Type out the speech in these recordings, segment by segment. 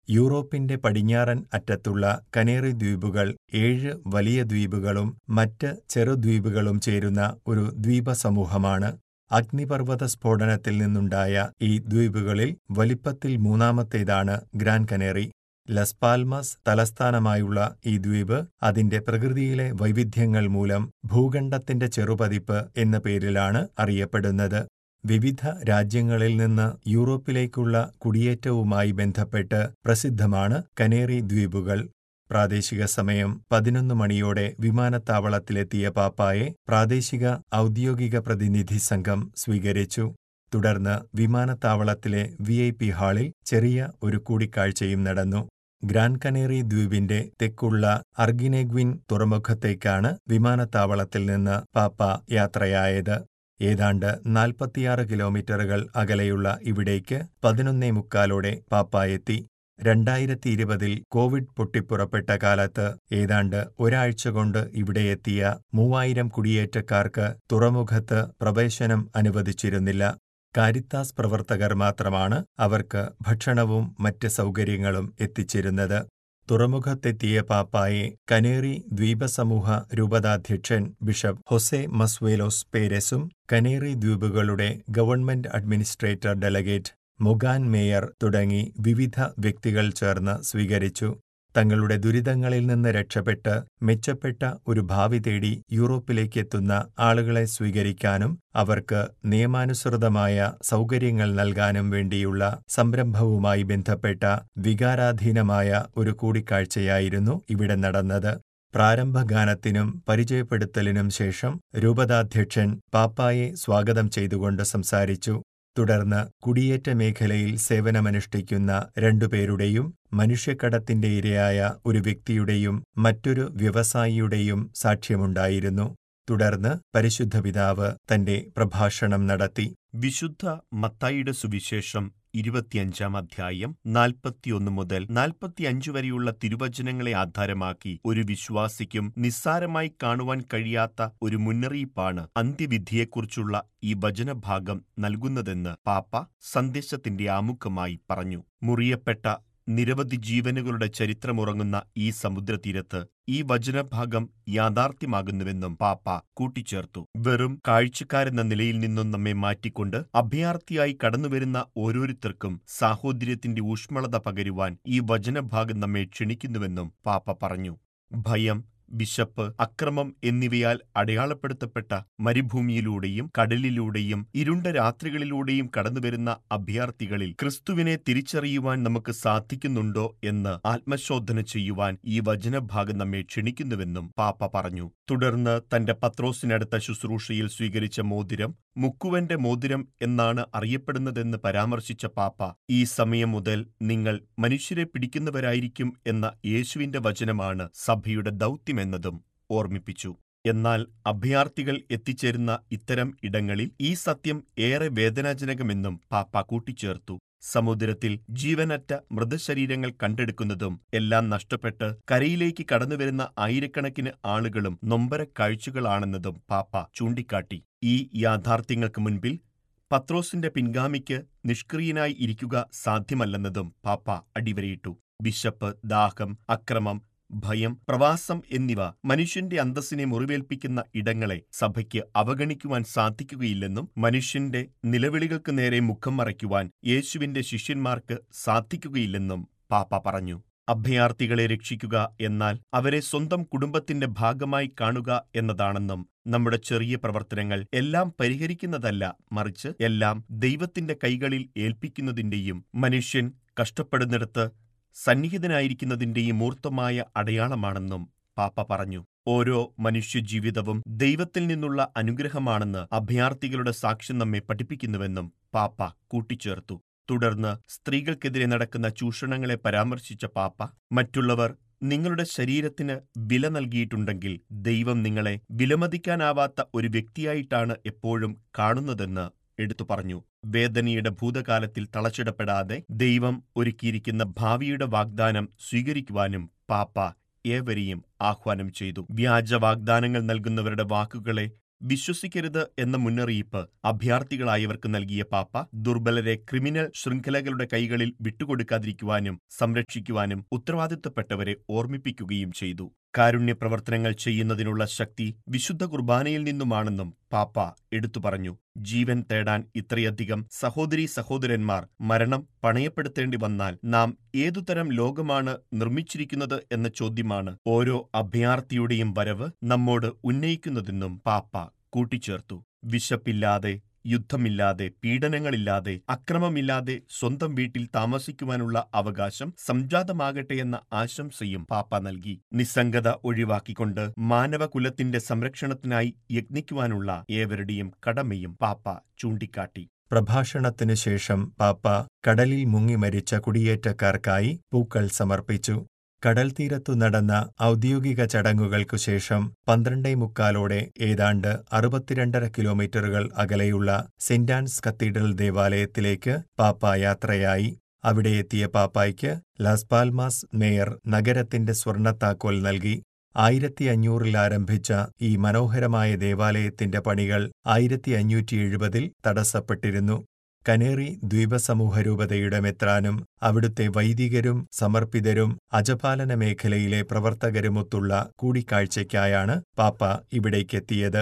യൂറോപ്പിന്റെ പടിഞ്ഞാറൻ അറ്റത്തുള്ള കനേറി ദ്വീപുകൾ 7 വലിയ ദ്വീപുകളും മറ്റ് ചെറുദ്വീപുകളും ചേരുന്ന ഒരു ദ്വീപസമൂഹമാണ്. അഗ്നിപർവ്വത സ്ഫോടനത്തിൽ നിന്നുണ്ടായ ഈ ദ്വീപുകളിൽ വലിപ്പത്തിൽ മൂന്നാമത്തേതാണ് ഗ്രാൻ കനേറി. ലസ് പാൽമസ് തലസ്ഥാനമായുള്ള ഈ ദ്വീപ് അതിന്റെ പ്രകൃതിയിലെ വൈവിധ്യങ്ങൾ മൂലം ഭൂഖണ്ഡത്തിന്റെ ചെറുപതിപ്പ് എന്ന പേരിലാണ് അറിയപ്പെടുന്നത്. വിവിധ രാജ്യങ്ങളിൽ നിന്ന് യൂറോപ്പിലേക്കുള്ള കുടിയേറ്റവുമായി ബന്ധപ്പെട്ട് പ്രസിദ്ധമാണ് കനേറി ദ്വീപുകൾ. പ്രാദേശിക സമയം 11 മണിയോടെ വിമാനത്താവളത്തിലെത്തിയ പാപ്പായെ പ്രാദേശിക ഔദ്യോഗിക പ്രതിനിധി സംഘം സ്വീകരിച്ചു. തുടർന്ന് വിമാനത്താവളത്തിലെ VIP ഹാളിൽ ചെറിയ ഒരു കൂടിക്കാഴ്ചയും നടന്നു. ഗ്രാൻ കനേറി ദ്വീപിന്റെ തെക്കുള്ള അർഗിനെഗ്വിൻ തുറമുഖത്തേക്കാണ് വിമാനത്താവളത്തിൽ നിന്ന് പാപ്പ യാത്രയായത്. ഏതാണ്ട് 46 കിലോമീറ്ററുകൾ അകലെയുള്ള ഇവിടേക്ക് 11:45 പാപ്പ എത്തി. 2020 കോവിഡ് പൊട്ടിപ്പുറപ്പെട്ട കാലത്ത് ഏതാണ്ട് ഒരാഴ്ച കൊണ്ട് ഇവിടെയെത്തിയ 3000 കുടിയേറ്റക്കാർക്ക് തുറമുഖത്ത് പ്രവേശനം അനുവദിച്ചിരുന്നില്ല. കാരിത്താസ് പ്രവർത്തകർ മാത്രമാണ് അവർക്ക് ഭക്ഷണവും മറ്റ് സൗകര്യങ്ങളും എത്തിച്ചിരുന്നത്. തുറമുഖത്തെത്തിയ പാപ്പായെ Canary ദ്വീപസമൂഹ രൂപതാധ്യക്ഷൻ bishop Jose മസ്വേലോസ് പേരെസും Canary ദ്വീപുകളുടെ government administrator delegate മൊഗാൻ mayor തുടങ്ങി വിവിധ വ്യക്തികൾ ചേർന്ന് സ്വീകരിച്ചു. തങ്ങളുടെ ദുരിതങ്ങളിൽ നിന്ന് രക്ഷപ്പെട്ട് മെച്ചപ്പെട്ട ഒരു ഭാവി തേടി യൂറോപ്പിലേക്കെത്തുന്ന ആളുകളെ സ്വീകരിക്കാനും അവർക്ക് നിയമാനുസൃതമായ സൗകര്യങ്ങൾ നൽകാനും വേണ്ടിയുള്ള സംരംഭവുമായി ബന്ധപ്പെട്ട വികാരാധീനമായ ഒരു കൂടിക്കാഴ്ചയായിരുന്നു ഇവിടെ നടന്നത്. പ്രാരംഭഗാനത്തിനും പരിചയപ്പെടുത്തലിനും ശേഷം രൂപതാധ്യക്ഷൻ പാപ്പായെ സ്വാഗതം ചെയ്തുകൊണ്ട് സംസാരിച്ചു. തുടർന്ന് കുടിയേറ്റ മേഖലയിൽ സേവനമനുഷ്ഠിക്കുന്ന 2 പേരുടെയും മനുഷ്യക്കടത്തിന്റെ ഇരയായ ഒരു വ്യക്തിയുടെയും മറ്റൊരു വ്യവസായിയുടെയും സാക്ഷ്യമുണ്ടായിരുന്നു. തുടർന്ന് പരിശുദ്ധ പിതാവ് തന്റെ പ്രഭാഷണം നടത്തി. വിശുദ്ധ മത്തായിയുടെ സുവിശേഷം 25-ാം അധ്യായം 41 മുതൽ 45 വരെയുള്ള തിരുവചനങ്ങളെ ആധാരമാക്കി ഒരു വിശ്വാസിക്കും നിസ്സാരമായി കാണുവാൻ കഴിയാത്ത ഒരു മുന്നറിയിപ്പാണ് അന്ത്യവിധിയെക്കുറിച്ചുള്ള ഈ വചനഭാഗം നൽകുന്നതെന്ന് പാപ്പ സന്ദേശത്തിന്റെ ആമുഖമായി പറഞ്ഞു. മുറിയപ്പെട്ട നിരവധി ജീവനുകളുടെ ചരിത്രമുറങ്ങുന്ന ഈ സമുദ്രതീരത്ത് ഈ വചനഭാഗം യാഥാർത്ഥ്യമാകുന്നുവെന്നും പാപ്പ കൂട്ടിച്ചേർത്തു. വെറും കാഴ്ചക്കാരെന്ന നിലയിൽ നിന്നും നമ്മെ മാറ്റിക്കൊണ്ട് അഭയാർത്ഥിയായി കടന്നുവരുന്ന ഓരോരുത്തർക്കും സാഹോദര്യത്തിന്റെ ഊഷ്മളത പകരുവാൻ ഈ വചനഭാഗം നമ്മെ ക്ഷണിക്കുന്നുവെന്നും പാപ്പ പറഞ്ഞു. ഭയം, വിശപ്പ്, അക്രമം എന്നിവയാൽ അടയാളപ്പെടുത്തപ്പെട്ട മരുഭൂമിയിലൂടെയും കടലിലൂടെയും ഇരുണ്ട രാത്രികളിലൂടെയും കടന്നുവരുന്ന അഭയാർത്ഥികളിൽ ക്രിസ്തുവിനെ തിരിച്ചറിയുവാൻ നമുക്ക് സാധിക്കുന്നുണ്ടോ എന്ന് ആത്മശോധന ചെയ്യുവാൻ ഈ വചനഭാഗം നമ്മെ ക്ഷണിക്കുന്നുവെന്നും പാപ്പ പറഞ്ഞു. തുടർന്ന് തന്റെ പത്രോസിനടുത്ത ശുശ്രൂഷയിൽ സ്വീകരിച്ച മോതിരം മുക്കുവന്റെ മോതിരം എന്നാണ് അറിയപ്പെടുന്നതെന്ന് പരാമർശിച്ച പാപ്പ, ഈ സമയം മുതൽ നിങ്ങൾ മനുഷ്യരെ പിടിക്കുന്നവരായിരിക്കും എന്ന യേശുവിന്റെ വചനമാണ് സഭയുടെ ദൗത്യമെന്നതും ഓർമ്മിപ്പിച്ചു. എന്നാൽ അഭയാർത്ഥികൾ എത്തിച്ചേരുന്ന ഇത്തരം ഇടങ്ങളിൽ ഈ സത്യം ഏറെ വേദനാജനകമെന്നും പാപ്പ കൂട്ടിച്ചേർത്തു. സമുദ്രത്തിൽ ജീവനറ്റ മൃതശരീരങ്ങൾ കണ്ടെടുക്കുന്നതും എല്ലാം നഷ്ടപ്പെട്ട് കരയിലേക്ക് കടന്നുവരുന്ന ആയിരക്കണക്കിന് ആളുകളും നൊമ്പര കാഴ്ചകളാണെന്നതും പാപ്പ ചൂണ്ടിക്കാട്ടി. ഈ യാഥാർത്ഥ്യങ്ങൾക്ക് മുൻപിൽ പത്രോസിന്റെ പിൻഗാമിക്ക് നിഷ്ക്രിയനായി ഇരിക്കുക സാധ്യമല്ലെന്നതും പാപ്പ അടിവരയിട്ടു. വിശപ്പ്, ദാഹം, അക്രമം, ഭയം, പ്രവാസം എന്നിവ മനുഷ്യന്റെ അന്തസ്സിനെ മുറിവേൽപ്പിക്കുന്ന ഇടങ്ങളെ സഭയ്ക്ക് അവഗണിക്കുവാൻ സാധിക്കുകയില്ലെന്നും മനുഷ്യന്റെ നിലവിളികൾക്ക് നേരെ മുഖം മറയ്ക്കുവാൻ യേശുവിന്റെ ശിഷ്യന്മാർക്ക് സാധിക്കുകയില്ലെന്നും പാപ്പ പറഞ്ഞു. അഭയാർത്ഥികളെ രക്ഷിക്കുക എന്നാൽ അവരെ സ്വന്തം കുടുംബത്തിന്റെ ഭാഗമായി കാണുക എന്നതാണെന്നും നമ്മുടെ ചെറിയ പ്രവർത്തനങ്ങൾ എല്ലാം പരിഹരിക്കുന്നതല്ല, മറിച്ച് എല്ലാം ദൈവത്തിന്റെ കൈകളിൽ ഏൽപ്പിക്കുന്നതിന്റെയും മനുഷ്യൻ കഷ്ടപ്പെടുന്നിടത്ത് സന്നിഹിതനായിരിക്കുന്നതിന്റെയും മൂർത്തമായ അടയാളമാണെന്നും പാപ്പ പറഞ്ഞു. ഓരോ മനുഷ്യജീവിതവും ദൈവത്തിൽ നിന്നുള്ള അനുഗ്രഹമാണെന്ന് അഭയാർത്ഥികളുടെ സാക്ഷ്യം നമ്മെ പഠിപ്പിക്കുന്നുവെന്നും പാപ്പ കൂട്ടിച്ചേർത്തു. തുടർന്ന് സ്ത്രീകൾക്കെതിരെ നടക്കുന്ന ചൂഷണങ്ങളെ പരാമർശിച്ച പാപ്പ, മറ്റുള്ളവർ നിങ്ങളുടെ ശരീരത്തിന് വില നൽകിയിട്ടുണ്ടെങ്കിൽ ദൈവം നിങ്ങളെ വിലമതിക്കാനാവാത്ത ഒരു വ്യക്തിയായിട്ടാണ് എപ്പോഴും കാണുന്നതെന്ന് എടുത്തു പറഞ്ഞു. വേദനയുടെ ഭൂതകാലത്തിൽ തളച്ചിടപ്പെടാതെ ദൈവം ഒരുക്കിയിരിക്കുന്ന ഭാവിയുടെ വാഗ്ദാനം സ്വീകരിക്കുവാനും പാപ്പ ഏവരെയും ആഹ്വാനം ചെയ്തു. വ്യാജ വാഗ്ദാനങ്ങൾ നൽകുന്നവരുടെ വാക്കുകളെ വിശ്വസിക്കരുത് എന്ന മുന്നറിയിപ്പ് അഭയാർത്ഥികളായവർക്ക് നൽകിയ പാപ്പ ദുർബലരെ ക്രിമിനൽ ശൃംഖലകളുടെ കൈകളിൽ വിട്ടുകൊടുക്കാതിരിക്കുവാനും സംരക്ഷിക്കുവാനും ഉത്തരവാദിത്തപ്പെട്ടവരെ ഓർമ്മിപ്പിക്കുകയും ചെയ്തു. കാരുണ്യ പ്രവർത്തനങ്ങൾ ചെയ്യുന്നതിനുള്ള ശക്തി വിശുദ്ധ കുർബാനയിൽ നിന്നുമാണെന്നും പാപ്പ എടുത്തു പറഞ്ഞു. ജീവൻ തേടാൻ ഇത്രയധികം സഹോദരീ സഹോദരന്മാർ മരണം പണയപ്പെടുത്തേണ്ടി വന്നാൽ നാം ഏതുതരം ലോകമാണ് നിർമ്മിച്ചിരിക്കുന്നത് എന്ന ചോദ്യമാണ് ഓരോ അഭയാർത്ഥിയുടെയും വരവ് നമ്മോട് ഉന്നയിക്കുന്നതെന്നും പാപ്പ കൂട്ടിച്ചേർത്തു. വിശപ്പില്ലാതെ, യുദ്ധമില്ലാതെ, പീഡനങ്ങളില്ലാതെ, അക്രമമില്ലാതെ സ്വന്തം വീട്ടിൽ താമസിക്കുവാനുള്ള അവകാശം സംജാതമാകട്ടെ എന്ന ആശംസയും പാപ്പ നൽകി. നിസ്സംഗത ഒഴിവാക്കിക്കൊണ്ട് മാനവകുലത്തിന്റെ സംരക്ഷണത്തിനായി യത്നിക്കുവാനുള്ള ഏവരുടെയും കടമയും പാപ്പ ചൂണ്ടിക്കാട്ടി. പ്രഭാഷണത്തിനു ശേഷം പാപ്പ കടലിൽ മുങ്ങി മരിച്ച കുടിയേറ്റക്കാർക്കായി പൂക്കൾ സമർപ്പിച്ചു. കടൽ തീരത്തു നടന്ന ഔദ്യോഗിക ചടങ്ങുകൾക്കു ശേഷം 12:45 ഏതാണ്ട് 62.5 കിലോമീറ്ററുകൾ അകലെയുള്ള സെന്റ് ആൻസ് കത്തീഡ്രൽ ദേവാലയത്തിലേക്ക് പാപ്പ യാത്രയായി. അവിടെ എത്തിയ പാപ്പായ്ക്ക് ലാസ് പാൽമാസ് മേയർ നഗരത്തിന്റെ സ്വർണ്ണത്താക്കോൽ നൽകി. 1500-ൽ ആരംഭിച്ച ഈ മനോഹരമായ ദേവാലയത്തിന്റെ പണികൾ 1570-ൽ തടസ്സപ്പെട്ടിരുന്നു. കനേറി ദ്വീപസമൂഹരൂപതയുടെ മെത്രാനും അവിടുത്തെ വൈദികരും സമർപ്പിതരും അജപാലന മേഖലയിലെ പ്രവർത്തകരുമൊത്തുള്ള കൂടിക്കാഴ്ചയ്ക്കായാണ് പാപ്പ ഇവിടേക്കെത്തിയത്.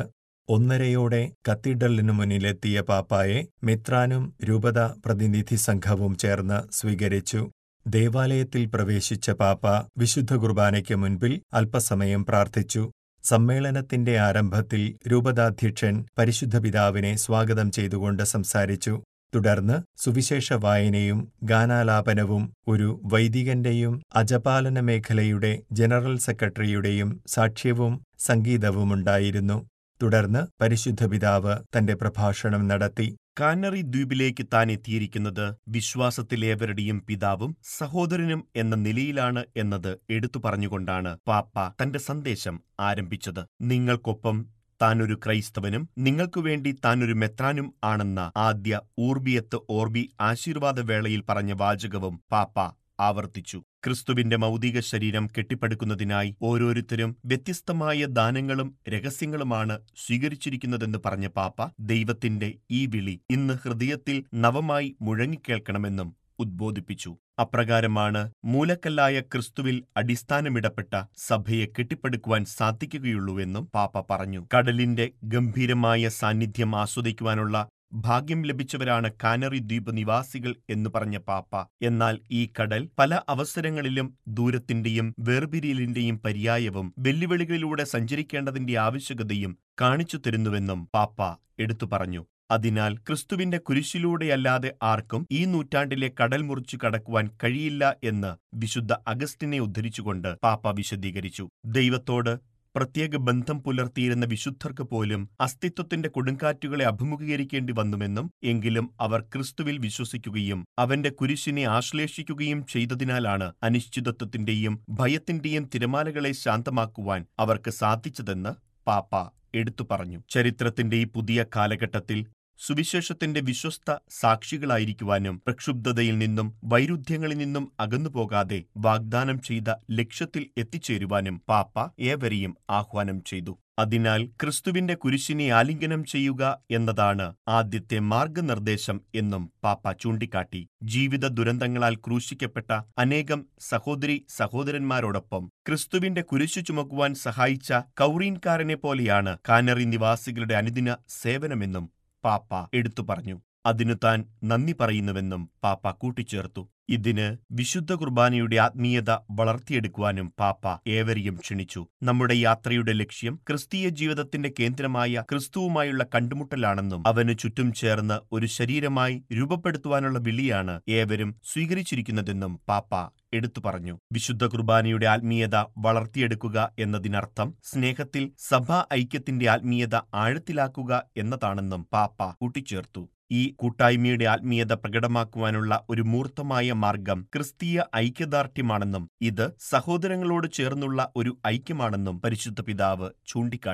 1:30 കത്തീഡ്രലിനു മുന്നിലെത്തിയ പാപ്പായെ മെത്രാനും രൂപത പ്രതിനിധി സംഘവും ചേർന്ന് സ്വീകരിച്ചു. ദേവാലയത്തിൽ പ്രവേശിച്ച പാപ്പ വിശുദ്ധ കുർബാനയ്ക്ക് മുൻപിൽ അല്പസമയം പ്രാർത്ഥിച്ചു. സമ്മേളനത്തിന്റെ ആരംഭത്തിൽ രൂപതാധ്യക്ഷൻ പരിശുദ്ധ പിതാവിനെ സ്വാഗതം ചെയ്തുകൊണ്ട് സംസാരിച്ചു. തുടർന്ന് സുവിശേഷ വായനയും ഗാനാലാപനവും ഒരു വൈദികന്റെയും അജപാലന മേഖലയുടെ ജനറൽ സെക്രട്ടറിയുടെയും സാക്ഷ്യവും സംഗീതവുമുണ്ടായിരുന്നു. തുടർന്ന് പരിശുദ്ധ പിതാവ് തന്റെ പ്രഭാഷണം നടത്തി. കാനറി ദ്വീപിലേക്ക് താൻ എത്തിയിരിക്കുന്നത് വിശ്വാസത്തിലേവരുടെയും പിതാവും സഹോദരനും എന്ന നിലയിലാണ് എന്നത് എടുത്തു പറഞ്ഞുകൊണ്ടാണ് പാപ്പ തന്റെ സന്ദേശം ആരംഭിച്ചത്. നിങ്ങൾക്കൊപ്പം താനൊരു ക്രൈസ്തവനും നിങ്ങൾക്കുവേണ്ടി താനൊരു മെത്രാനും ആണെന്ന ആദ്യ ഊർബിയത്ത് ഓർബി ആശീർവാദവേളയിൽ പറഞ്ഞ വാചകവും പാപ്പ ആവർത്തിച്ചു. ക്രിസ്തുവിന്റെ മൗതിക ശരീരം കെട്ടിപ്പടുക്കുന്നതിനായി ഓരോരുത്തരും വ്യത്യസ്തമായ ദാനങ്ങളും രഹസ്യങ്ങളുമാണ് സ്വീകരിച്ചിരിക്കുന്നതെന്ന് പറഞ്ഞ പാപ്പ ദൈവത്തിന്റെ ഈ വിളി ഇന്ന് ഹൃദയത്തിൽ നവമായി മുഴങ്ങിക്കേൾക്കണമെന്നും ഉദ്ബോധിപ്പിച്ചു. അപ്രകാരമാണ് മൂലക്കല്ലായ ക്രിസ്തുവിൽ അടിസ്ഥാനമിടപ്പെട്ട സഭയെ കെട്ടിപ്പടുക്കുവാൻ സാധിക്കുകയുള്ളൂവെന്നും പാപ്പ പറഞ്ഞു. കടലിന്റെ ഗംഭീരമായ സാന്നിധ്യം ആസ്വദിക്കുവാനുള്ള ഭാഗ്യം ലഭിച്ചവരാണ് കാനറി ദ്വീപ് നിവാസികൾ എന്ന് പറഞ്ഞ പാപ്പ, എന്നാൽ ഈ കടൽ പല അവസരങ്ങളിലും ദൂരത്തിന്റെയും വേർപിരിയലിന്റെയും പര്യായവും വെല്ലുവിളികളിലൂടെ സഞ്ചരിക്കേണ്ടതിന്റെ ആവശ്യകതയും കാണിച്ചു തരുന്നുവെന്നും പാപ്പ എടുത്തു പറഞ്ഞു. അതിനാൽ ക്രിസ്തുവിന്റെ കുരിശിലൂടെയല്ലാതെ ആർക്കും ഈ നൂറ്റാണ്ടിലെ കടൽ മുറിച്ചു കടക്കുവാൻ കഴിയില്ല എന്ന് വിശുദ്ധ അഗസ്റ്റിനെ ഉദ്ധരിച്ചുകൊണ്ട് പാപ്പ വിശദീകരിച്ചു. ദൈവത്തോട് പ്രത്യേക ബന്ധം പുലർത്തിയിരുന്ന വിശുദ്ധർക്ക് പോലും അസ്തിത്വത്തിന്റെ കൊടുങ്കാറ്റുകളെ അഭിമുഖീകരിക്കേണ്ടി വന്നുവെന്നും എങ്കിലും അവർ ക്രിസ്തുവിൽ വിശ്വസിക്കുകയും അവന്റെ കുരിശിനെ ആശ്ലേഷിക്കുകയും ചെയ്തതിനാലാണ് അനിശ്ചിതത്വത്തിന്റെയും ഭയത്തിന്റെയും തിരമാലകളെ ശാന്തമാക്കുവാൻ അവർക്ക് സാധിച്ചതെന്ന് പാപ്പ എടുത്തു പറഞ്ഞു. ചരിത്രത്തിന്റെ ഈ പുതിയ കാലഘട്ടത്തിൽ സുവിശേഷത്തിന്റെ വിശ്വസ്ത സാക്ഷികളായിരിക്കുവാനും പ്രക്ഷുബ്ധതയിൽ നിന്നും വൈരുദ്ധ്യങ്ങളിൽ നിന്നും അകന്നുപോകാതെ വാഗ്ദാനം ചെയ്ത ലക്ഷ്യത്തിൽ എത്തിച്ചേരുവാനും പാപ്പ ഏവരെയും ആഹ്വാനം ചെയ്തു. അതിനാൽ ക്രിസ്തുവിന്റെ കുരിശിനെ ആലിംഗനം ചെയ്യുക എന്നതാണ് ആദ്യത്തെ മാർഗനിർദ്ദേശം എന്നും പാപ്പ ചൂണ്ടിക്കാട്ടി. ജീവിത ദുരന്തങ്ങളാൽ ക്രൂശിക്കപ്പെട്ട അനേകം സഹോദരീ സഹോദരന്മാരോടൊപ്പം ക്രിസ്തുവിന്റെ കുരിശു ചുമക്കുവാൻ സഹായിച്ച കൗറീൻകാരനെ പോലെയാണ് കാനറി നിവാസികളുടെ അനുദിന സേവനമെന്നും പാപ്പ എടുത്തു പറഞ്ഞു. അതിനു താൻ നന്ദി പറയുന്നുവെന്നും പാപ്പ കൂട്ടിച്ചേർത്തു. ഇതിന് വിശുദ്ധ കുർബാനയുടെ ആത്മീയത വളർത്തിയെടുക്കുവാനും പാപ്പ ഏവരെയും ക്ഷണിച്ചു. നമ്മുടെ യാത്രയുടെ ലക്ഷ്യം ക്രിസ്തീയ ജീവിതത്തിന്റെ കേന്ദ്രമായ ക്രിസ്തുവുമായുള്ള കണ്ടുമുട്ടലാണെന്നും അവന് ചുറ്റും ചേർന്ന് ഒരു ശരീരമായി രൂപപ്പെടുത്തുവാനുള്ള വിളിയാണ് ഏവരും സ്വീകരിച്ചിരിക്കുന്നതെന്നും പാപ്പ എടുത്തു പറഞ്ഞു. വിശുദ്ധ കുർബാനയുടെ ആത്മീയത വളർത്തിയെടുക്കുക എന്നതിനർത്ഥം സ്നേഹത്തിൽ സഭാ ഐക്യത്തിന്റെ ആത്മീയത ആഴത്തിലാക്കുക എന്നതാണെന്നും പാപ്പ കൂട്ടിച്ചേർത്തു. ഈ കൂട്ടായ്മയുടെ ആത്മീയത പ്രകടമാക്കുവാനുള്ള ഒരു മൂർത്തമായ മാർഗം ക്രിസ്തീയ ഐക്യദാർഢ്യമാണെന്നും ഇത് സഹോദരങ്ങളോട് ചേർന്നുള്ള ഒരു ഐക്യമാണെന്നും പരിശുദ്ധ പിതാവ് ചൂണ്ടിക്കാട്ടി.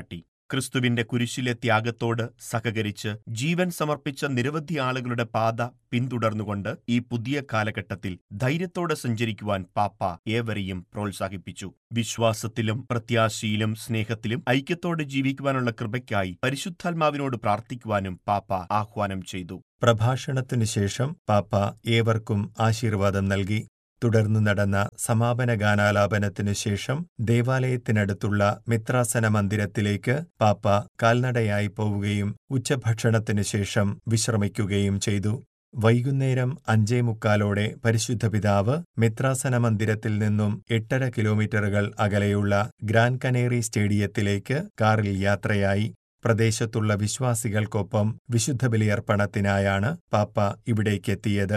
ക്രിസ്തുവിന്റെ കുരിശിലെ ത്യാഗത്തോട് സഹകരിച്ച് ജീവൻ സമർപ്പിച്ച നിരവധി ആളുകളുടെ പാത പിന്തുടർന്നുകൊണ്ട് ഈ പുതിയ കാലഘട്ടത്തിൽ ധൈര്യത്തോടെ സഞ്ചരിക്കുവാൻ പാപ്പ ഏവരെയും പ്രോത്സാഹിപ്പിച്ചു. വിശ്വാസത്തിലും പ്രത്യാശയിലും സ്നേഹത്തിലും ഐക്യത്തോടെ ജീവിക്കുവാനുള്ള കൃപയ്ക്കായി പരിശുദ്ധാത്മാവിനോട് പ്രാർത്ഥിക്കുവാനും പാപ്പ ആഹ്വാനം ചെയ്തു. പ്രഭാഷണത്തിനു ശേഷം പാപ്പ ഏവർക്കും ആശീർവാദം നൽകി. തുടർന്നു നടന്ന സമാപന ഗാനാലാപനത്തിനു ശേഷം ദേവാലയത്തിനടുത്തുള്ള മിത്രാസന മന്ദിരത്തിലേക്ക് പാപ്പ കാൽനടയായി പോവുകയും ഉച്ചഭക്ഷണത്തിനു ശേഷം വിശ്രമിക്കുകയും ചെയ്തു. വൈകുന്നേരം 5:45 പരിശുദ്ധ പിതാവ് മിത്രാസന മന്ദിരത്തിൽ നിന്നും 8.5 കിലോമീറ്ററുകൾ അകലെയുള്ള ഗ്രാൻ കനേറി സ്റ്റേഡിയത്തിലേക്ക് കാറിൽ യാത്രയായി. പ്രദേശത്തുള്ള വിശ്വാസികൾക്കൊപ്പം വിശുദ്ധ ബലിയർപ്പണത്തിനായാണ് പാപ്പ ഇവിടേക്കെത്തിയത്.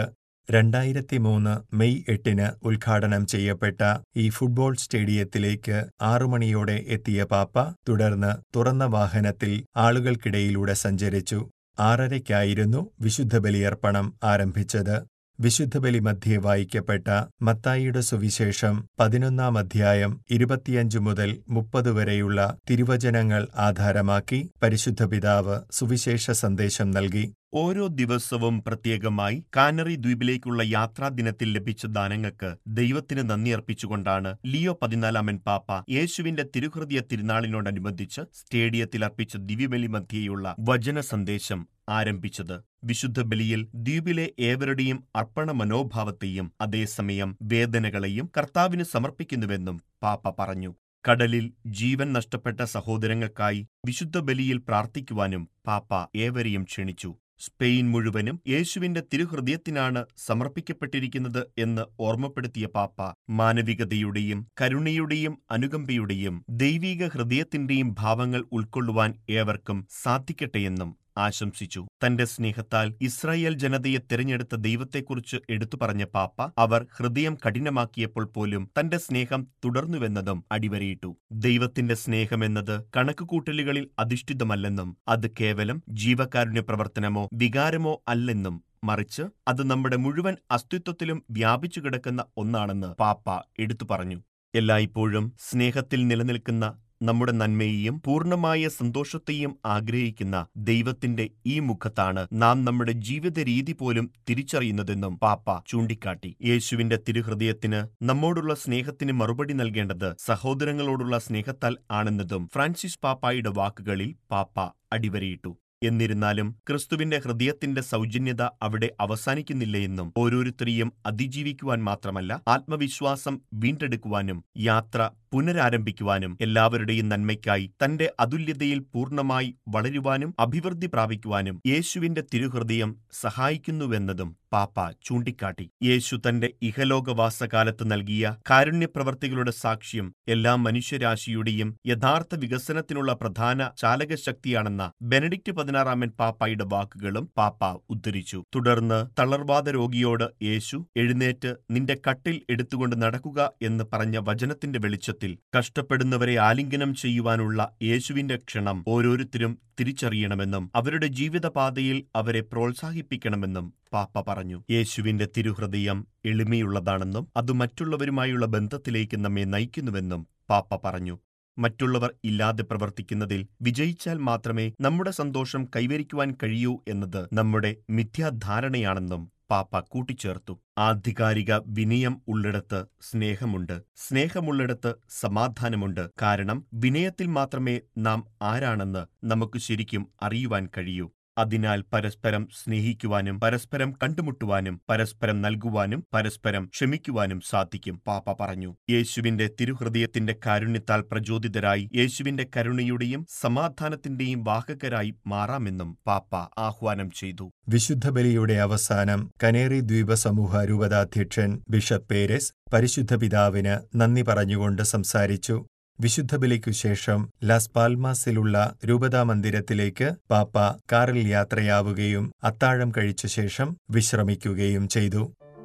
2003 മെയ് 8 ഉദ്ഘാടനം ചെയ്യപ്പെട്ട ഈ ഫുട്ബോൾ സ്റ്റേഡിയത്തിലേക്ക് 6 മണിയോടെ എത്തിയ പാപ്പ തുടർന്ന് തുറന്ന വാഹനത്തിൽ ആളുകൾക്കിടയിലൂടെ സഞ്ചരിച്ചു. 6:30-ക്കായിരുന്നു വിശുദ്ധ ബലിയർപ്പണം ആരംഭിച്ചത്. വിശുദ്ധബലി മധ്യേ വായിക്കപ്പെട്ട മത്തായിയുടെ സുവിശേഷം 11-ാം അധ്യായം 25 മുതൽ 30 വരെയുള്ള തിരുവചനങ്ങൾ ആധാരമാക്കി പരിശുദ്ധ പിതാവ് സുവിശേഷ സന്ദേശം നൽകി. ഓരോ ദിവസവും പ്രത്യേകമായി കാനറി ദ്വീപിലേക്കുള്ള യാത്രാദിനത്തിൽ ലഭിച്ച ദാനങ്ങൾക്ക് ദൈവത്തിന് നന്ദി അർപ്പിച്ചുകൊണ്ടാണ് ലിയോ 14 പാപ്പ യേശുവിന്റെ തിരുഹൃദയ തിരുനാളിനോടനുബന്ധിച്ച് സ്റ്റേഡിയത്തിൽ അർപ്പിച്ച ദിവ്യബലി മധ്യേയുള്ള വചന സന്ദേശം ആരംഭിച്ചത്. വിശുദ്ധ ബലിയിൽ ദ്വീപിലെ ഏവരുടെയും അർപ്പണ മനോഭാവത്തെയും അതേസമയം വേദനകളെയും കർത്താവിന് സമർപ്പിക്കുന്നുവെന്നും പാപ്പ പറഞ്ഞു. കടലിൽ ജീവൻ നഷ്ടപ്പെട്ട സഹോദരങ്ങൾക്കായി വിശുദ്ധ ബലിയിൽ പ്രാർത്ഥിക്കുവാനും പാപ്പ ഏവരെയും ക്ഷണിച്ചു. സ്പെയിൻ മുഴുവനും യേശുവിന്റെ തിരുഹൃദയത്തിനാണ് സമർപ്പിക്കപ്പെട്ടിരിക്കുന്നത് എന്ന് ഓർമ്മപ്പെടുത്തിയ പാപ്പ മാനവികതയുടെയും കരുണയുടെയും അനുകമ്പയുടെയും ദൈവീക ഹൃദയത്തിന്റെയും ഭാവങ്ങൾ ഉൾക്കൊള്ളുവാൻ ഏവർക്കും സാധിക്കട്ടെയെന്നും ആശംസിച്ചു. തന്റെ സ്നേഹത്താൽ ഇസ്രായേൽ ജനതയെ തിരഞ്ഞെടുത്ത ദൈവത്തെക്കുറിച്ച് എടുത്തു പറഞ്ഞ പാപ്പ അവർ ഹൃദയം കഠിനമാക്കിയപ്പോൾ പോലും തന്റെ സ്നേഹം തുടർന്നുവെന്നതും അടിവരയിട്ടു. ദൈവത്തിന്റെ സ്നേഹമെന്നത് കണക്കുകൂട്ടലുകളിൽ അധിഷ്ഠിതമല്ലെന്നും അത് കേവലം ജീവകാരുണ്യ പ്രവർത്തനമോ വികാരമോ അല്ലെന്നും മറിച്ച് അത് നമ്മുടെ മുഴുവൻ അസ്തിത്വത്തിലും വ്യാപിച്ചു കിടക്കുന്ന ഒന്നാണെന്ന് പാപ്പ എടുത്തു പറഞ്ഞു. എല്ലായ്പ്പോഴും സ്നേഹത്തിൽ നിലനിൽക്കുന്ന നമ്മുടെ നന്മയെയും പൂർണ്ണമായ സന്തോഷത്തെയും ആഗ്രഹിക്കുന്ന ദൈവത്തിന്റെ ഈ മുഖത്താണ് നാം നമ്മുടെ ജീവിത രീതി പോലും തിരിച്ചറിയുന്നതെന്നും പാപ്പ ചൂണ്ടിക്കാട്ടി. യേശുവിന്റെ തിരുഹൃദയത്തിന് നമ്മോടുള്ള സ്നേഹത്തിന് മറുപടി നൽകേണ്ടത് സഹോദരങ്ങളോടുള്ള സ്നേഹത്താൽ ആണെന്നതും ഫ്രാൻസിസ് പാപ്പായുടെ വാക്കുകളിൽ പാപ്പ അടിവരയിട്ടു. എന്നിരുന്നാലും ക്രിസ്തുവിന്റെ ഹൃദയത്തിന്റെ സൗജന്യത അവിടെ അവസാനിക്കുന്നില്ലയെന്നും ഓരോരുത്തരെയും അതിജീവിക്കുവാൻ മാത്രമല്ല ആത്മവിശ്വാസം വീണ്ടെടുക്കുവാനും യാത്ര പുനരാരംഭിക്കുവാനും എല്ലാവരുടെയും നന്മയ്ക്കായി തന്റെ അതുല്യതയിൽ പൂർണ്ണമായി വളരുവാനും അഭിവൃദ്ധി പ്രാപിക്കുവാനും യേശുവിന്റെ തിരുഹൃദയം സഹായിക്കുന്നുവെന്നതും പാപ്പ ചൂണ്ടിക്കാട്ടി. യേശു തന്റെ ഇഹലോകവാസകാലത്ത് നൽകിയ കാരുണ്യപ്രവർത്തികളുടെ സാക്ഷ്യം എല്ലാ മനുഷ്യരാശിയുടെയും യഥാർത്ഥ വികസനത്തിനുള്ള പ്രധാന ചാലകശക്തിയാണെന്ന ബെനഡിക്റ്റ് 16 പാപ്പായുടെ വാക്കുകളും പാപ്പ ഉദ്ധരിച്ചു. തുടർന്ന് തളർവാദ രോഗിയോട് യേശു എഴുന്നേറ്റ് നിന്റെ കട്ടിൽ എടുത്തുകൊണ്ട് നടക്കുക എന്ന് പറഞ്ഞ വചനത്തിന്റെ വെളിച്ചത്തിൽ കഷ്ടപ്പെടുന്നവരെ ആലിംഗനം ചെയ്യുവാനുള്ള യേശുവിന്റെ ക്ഷണം ഓരോരുത്തരും തിരിച്ചറിയണമെന്നും അവരുടെ ജീവിതപാതയിൽ അവരെ പ്രോത്സാഹിപ്പിക്കണമെന്നും പാപ്പ പറഞ്ഞു. യേശുവിന്റെ തിരുഹൃദയം എളിമയുള്ളതാണെന്നും അത് മറ്റുള്ളവരുമായുള്ള ബന്ധത്തിലേക്ക് നമ്മെ നയിക്കുന്നുവെന്നും പാപ്പ പറഞ്ഞു. മറ്റുള്ളവർ ഇല്ലാതെ പ്രവർത്തിക്കുന്നതിൽ വിജയിച്ചാൽ മാത്രമേ നമ്മുടെ സന്തോഷം കൈവരിക്കുവാൻ കഴിയൂ എന്നത് നമ്മുടെ മിഥ്യാധാരണയാണെന്നും പാപ്പ കൂട്ടിച്ചേർത്തു. ആധികാരിക വിനയം ഉള്ളിടത്ത് സ്നേഹമുണ്ട്, സ്നേഹമുള്ളിടത്ത് സമാധാനമുണ്ട്. കാരണം വിനയത്തിൽ മാത്രമേ നാം ആരാണെന്ന് നമുക്ക് ശരിക്കും അറിയുവാൻ കഴിയൂ. അതിനാൽ പരസ്പരം സ്നേഹിക്കുവാനും പരസ്പരം കണ്ടുമുട്ടുവാനും പരസ്പരം നൽകുവാനും പരസ്പരം ക്ഷമിക്കുവാനും സാധിക്കും, പാപ്പ പറഞ്ഞു. യേശുവിന്റെ തിരുഹൃദയത്തിന്റെ കാരുണ്യത്താൽ പ്രചോദിതരായി യേശുവിന്റെ കരുണയുടെയും സമാധാനത്തിന്റെയും വാഹകരായി മാറാമെന്നും പാപ്പ ആഹ്വാനം ചെയ്തു. വിശുദ്ധ ബലിയുടെ അവസാനം കനേറി ദ്വീപ സമൂഹ രൂപതാധ്യക്ഷൻ ബിഷപ്പ് പേരെസ് പരിശുദ്ധ പിതാവിന് നന്ദി പറഞ്ഞുകൊണ്ട് സംസാരിച്ചു. വിശുദ്ധ ബലിക്കു ശേഷം ലാസ് പാൽമാസിലുള്ള രൂപതാ മന്ദിരത്തിലേക്ക് പാപ്പ കാറിൽ യാത്രയാവുകയും അത്താഴം കഴിച്ച ശേഷം വിശ്രമിക്കുകയും ചെയ്തു.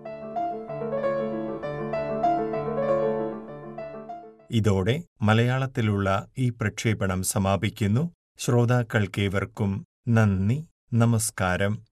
ഇതോടെ മലയാളത്തിലുള്ള ഈ പ്രക്ഷേപണം സമാപിക്കുന്നു. ശ്രോതാക്കൾക്കേവർക്കും നന്ദി, നമസ്കാരം.